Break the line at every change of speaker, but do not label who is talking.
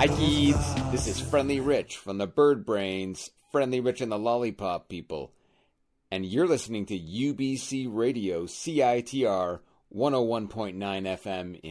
Hi, kids. This is Friendly Rich from the Bird Brains, Friendly Rich and the Lollipop People. And you're listening to UBC Radio CITR 101.9 FM in